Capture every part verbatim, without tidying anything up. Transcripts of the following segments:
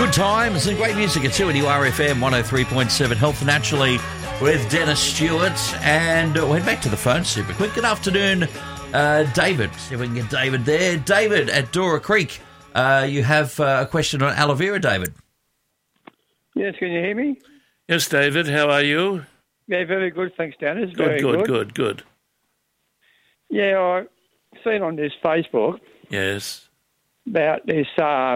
Good times and great music at two at U R F M one oh three point seven Health Naturally with Dennis Stewart. And we'll head back to the phone super quick. Good afternoon, uh, David. See if we can get David there. David at Dora Creek. Uh, you have uh, a question on aloe vera, David. Yes, can you hear me? Yes, David. How are you? Yeah, very good. Thanks, Dennis. Good, Very good, good. good, good. Yeah, I've seen on this Facebook Yes, about this uh,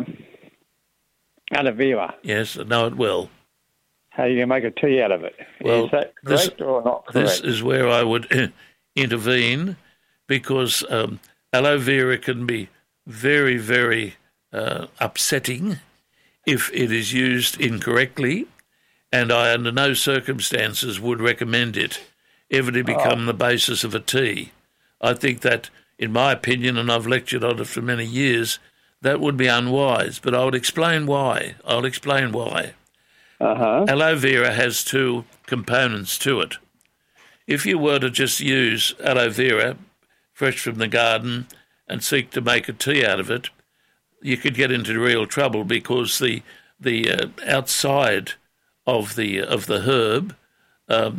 aloe vera. yes, I know it well. How you can make a tea out of it. Well, Is that this- correct or not correct? This is where I would intervene because um, aloe vera can be very, very uh, upsetting if it is used incorrectly, and I, under no circumstances, would recommend it ever to become the basis of a tea. I think that, in my opinion, and I've lectured on it for many years, that would be unwise, but I would explain why. I'll explain why. Uh-huh. Aloe vera has two components to it. If you were to just use aloe vera fresh from the garden and seek to make a tea out of it, you could get into real trouble because the the uh, outside of the of the herb um,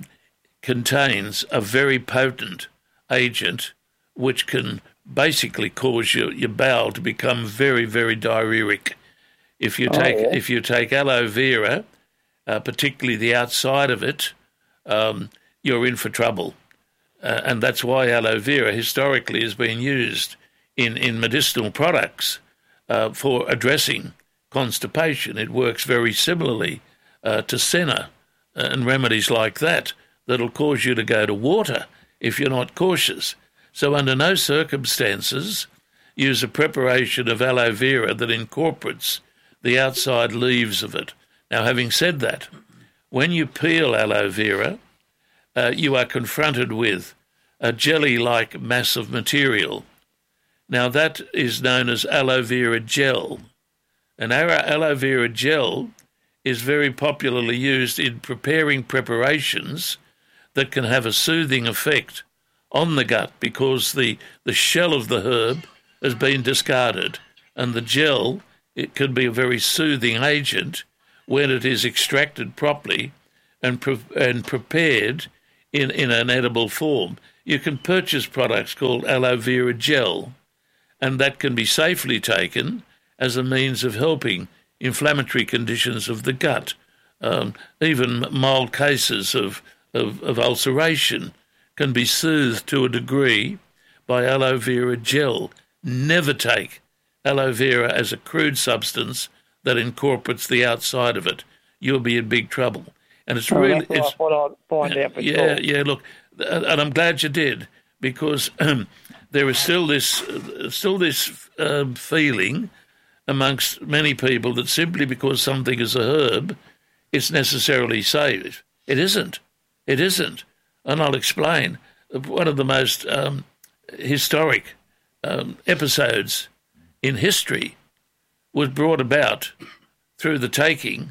contains a very potent agent which can basically cause your, your bowel to become very, very diarrheic. If you take Oh, yeah. if you take aloe vera, uh, particularly the outside of it, um, you're in for trouble. Uh, and that's why aloe vera historically has been used in, in medicinal products uh, for addressing constipation. It works very similarly uh, to senna and remedies like that that'll cause you to go to water if you're not cautious. So under no circumstances use a preparation of aloe vera that incorporates the outside leaves of it. Now, having said that, when you peel aloe vera, uh, you are confronted with a jelly-like mass of material. Now, that is known as aloe vera gel. And our aloe vera gel is very popularly used in preparing preparations that can have a soothing effect on the gut because the, the shell of the herb has been discarded, and the gel, it can be a very soothing agent when it is extracted properly and pre- and prepared in, in an edible form. You can purchase products called aloe vera gel, and that can be safely taken as a means of helping inflammatory conditions of the gut. Um, even mild cases of, of, of ulceration can be soothed to a degree by aloe vera gel. Never take aloe vera as a crude substance that incorporates the outside of it. You'll be in big trouble. And it's Oh, really... that's what it's, I thought I'd find out for yeah, sure. yeah, look, and I'm glad you did, because um, there is still this, uh, still this um, feeling amongst many people that simply because something is a herb, it's necessarily safe. It isn't. It isn't. And I'll explain. One of the most um, historic um, episodes in history was brought about through the taking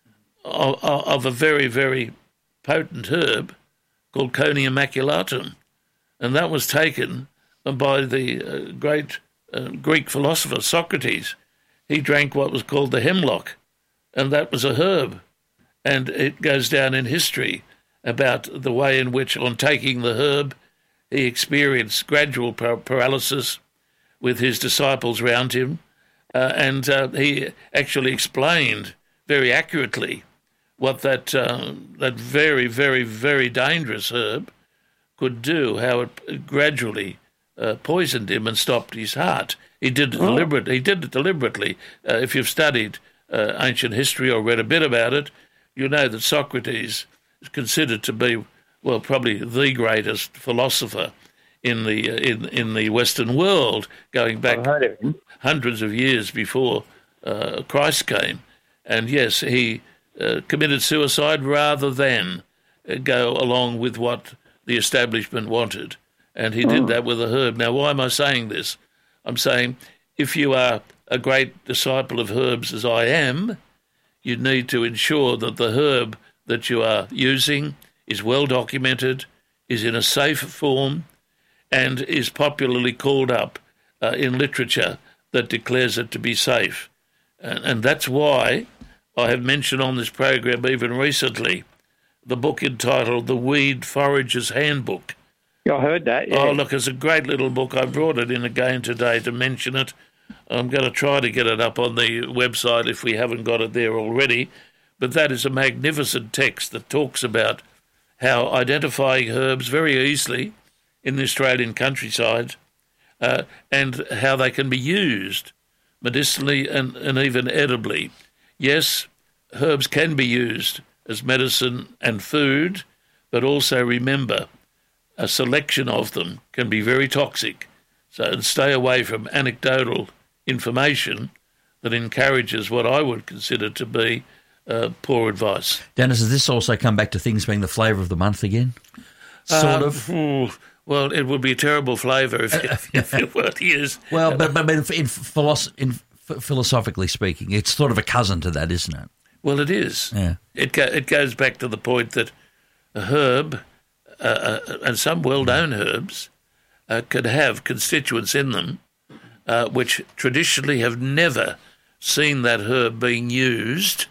of, of a very, very potent herb called Conium maculatum. And that was taken by the uh, great uh, Greek philosopher Socrates. He drank what was called the hemlock, and that was a herb. And it goes down in history about the way in which, on taking the herb, he experienced gradual par- paralysis with his disciples round him. Uh, and uh, he actually explained very accurately what that uh, that very, very, very dangerous herb could do, how it gradually uh, poisoned him and stopped his heart. He did it Oh. deliberately. He did it deliberately. Uh, if you've studied uh, ancient history or read a bit about it, you know that Socrates is considered to be, well, probably the greatest philosopher in the uh, in in the Western world, going back I've heard of him. hundreds of years before uh, Christ came. And yes, he uh, committed suicide rather than uh, go along with what the establishment wanted. And he did that with a herb. Now, why am I saying this? I'm saying if you are a great disciple of herbs as I am, you need to ensure that the herb that you are using is well documented, is in a safe form, and is popularly called up uh, in literature that declares it to be safe. And, and that's why I have mentioned on this program even recently the book entitled The Weed Forager's Handbook. Yeah, I heard that. Yeah. Oh, look, it's a great little book. I brought it in again today to mention it. I'm going to try to get it up on the website if we haven't got it there already. But that is a magnificent text that talks about how identifying herbs very easily in the Australian countryside uh, and how they can be used medicinally and, and even edibly. Yes, herbs can be used as medicine and food, but also remember, a selection of them can be very toxic. So and stay away from anecdotal information that encourages what I would consider to be uh, poor advice. Dennis, does this also come back to things being the flavour of the month again? Sort um, of. Ooh, well, it would be a terrible flavour if, if, if it were is. Well, but, but, but in, in, philosoph- in philosophically speaking, it's sort of a cousin to that, isn't it? Well, it is. Yeah. It go, it goes back to the point that a herb, uh, uh, and some well-known herbs, uh, could have constituents in them uh, which traditionally have never seen that herb being used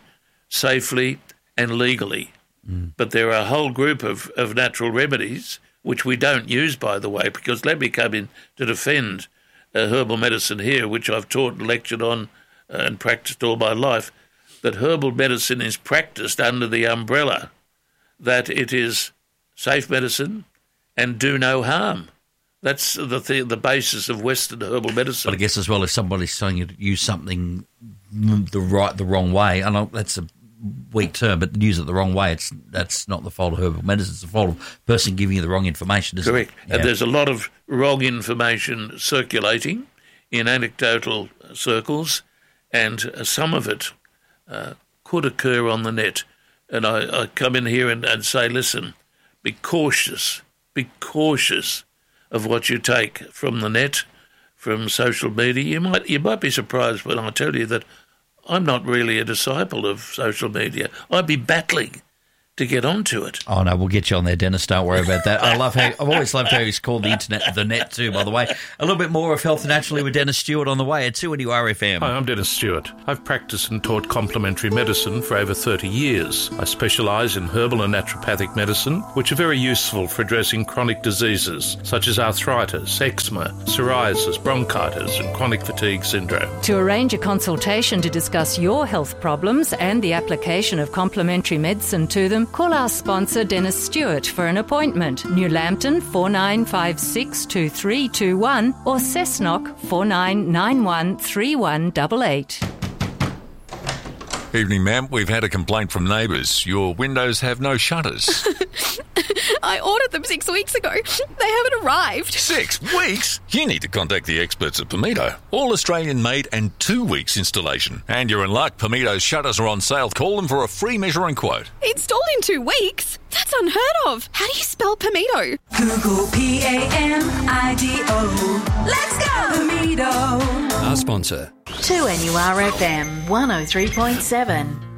safely and legally. Mm. But there are a whole group of, of natural remedies which we don't use, by the way, because let me come in to defend uh, herbal medicine here, which I've taught and lectured on uh, and practiced all my life, that herbal medicine is practiced under the umbrella that it is safe medicine and do no harm. That's the th- the basis of Western herbal medicine. But I guess as well, if somebody's telling you to use something the right, the wrong way, I know that's a weak term, but use it the wrong way, it's that's not the fault of herbal medicine. It's the fault of the person giving you the wrong information, isn't Correct. it? Correct. Yeah. And there's a lot of wrong information circulating in anecdotal circles, and uh, some of it uh, could occur on the net. And I, I come in here and, and say, listen, be cautious, be cautious of what you take from the net, from social media. You might you might be surprised when I tell you that I'm not really a disciple of social media. I'd be battling to get onto it. Oh, no, we'll get you on there, Dennis. Don't worry about that. I love how I've always loved how he's called the internet the net too, by the way. A little bit more of Health Naturally with Dennis Stewart on the way at two N U R F M. Hi, I'm Dennis Stewart. I've practiced and taught complementary medicine for over thirty years. I specialise in herbal and naturopathic medicine, which are very useful for addressing chronic diseases such as arthritis, eczema, psoriasis, bronchitis and chronic fatigue syndrome. To arrange a consultation to discuss your health problems and the application of complementary medicine to them, call our sponsor Dennis Stewart for an appointment. New Lambton four nine five six two three two one or Cessnock four nine nine one three one eight eight. Evening, ma'am. We've had a complaint from neighbours. Your windows have no shutters. I ordered them six weeks ago. They haven't arrived. Six weeks? You need to contact the experts at Pimento. All Australian made and two weeks installation. And you're in luck. Pimeto's shutters are on sale. Call them for a free measuring quote. Installed in two weeks? That's unheard of. How do you spell Pimento? Google P A M I D O. Let's go, Pimento. Our sponsor. two N U R F M one oh three point seven.